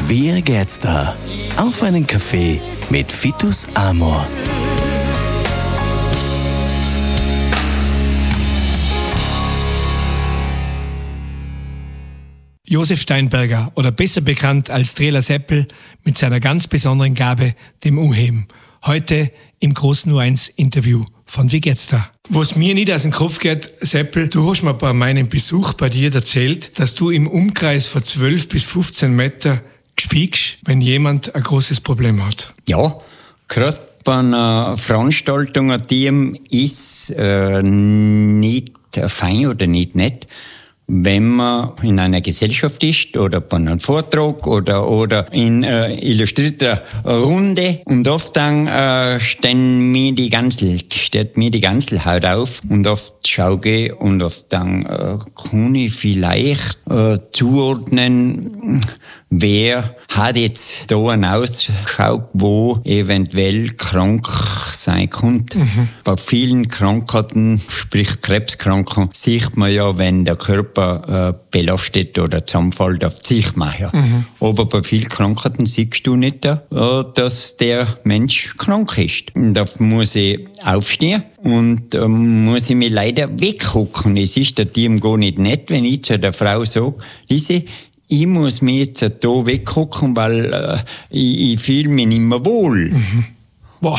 Wie geht's da? Auf einen Kaffee mit Vitus Amor. Josef Steinberger, oder besser bekannt als Trela Seppel, mit seiner ganz besonderen Gabe, dem Unheben. Heute im großen U1-Interview von Wie geht's da? Was mir nicht aus dem Kopf geht, Seppel, du hast mir bei meinem Besuch bei dir erzählt, dass du im Umkreis von 12 bis 15 Meter spiegst, wenn jemand ein großes Problem hat. Ja, gerade bei einer Veranstaltung, die ist nicht fein oder nicht nett, wenn man in einer Gesellschaft ist oder bei einem Vortrag oder in illustrierter Runde und oft dann steht mir die ganze Haut auf und oft schaue ich und oft dann kann ich vielleicht zuordnen, wer hat jetzt da einen Ausschau, wo eventuell krank sein könnte. Bei vielen Krankheiten, sprich Krebskranken, sieht man ja, wenn der Körper belastet oder zusammenfällt, auf sich machen. Aber bei vielen Krankheiten siehst du nicht, dass der Mensch krank ist. Und da muss ich aufstehen und muss ich mich leider weggucken. Es ist der Team gar nicht nett, wenn ich zu der Frau sage, Lise, ich muss mich jetzt hier weggucken, weil ich fühle mich nicht mehr wohl. Wow.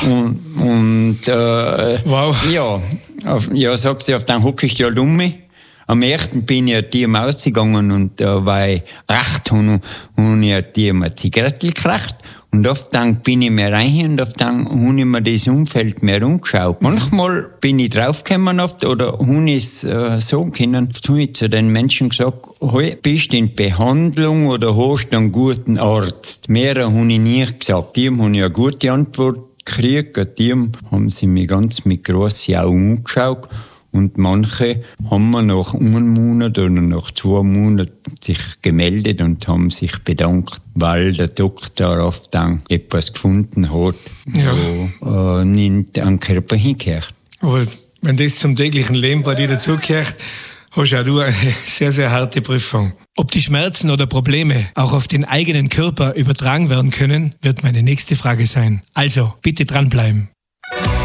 Wow. Ja, sagt sie, auf dann hockst du ja dumm. Am 1. bin ich die ausgegangen und weil ich recht habe, habe ich die eine Zigarette gekriegt. Und oft dann bin ich mehr rein und oft dann habe ich mir das Umfeld mehr umgeschaut. Manchmal bin ich draufgekommen oft oder habe ich es so können. Oft habe ich zu den Menschen gesagt, hey, bist du in Behandlung oder hast du einen guten Arzt? Mehr habe ich nie gesagt. Die haben eine gute Antwort gekriegt. Die haben sie mich ganz mit grossen Augen angeschaut. Und manche haben mir nach einem Monat oder nach 2 Monaten sich gemeldet und haben sich bedankt, weil der Doktor oft dann etwas gefunden hat, wo nicht an den Körper hingehört. Aber wenn das zum täglichen Leben bei dir dazugehört, hast auch du eine sehr, sehr harte Prüfung. Ob die Schmerzen oder Probleme auch auf den eigenen Körper übertragen werden können, wird meine nächste Frage sein. Also, bitte dranbleiben.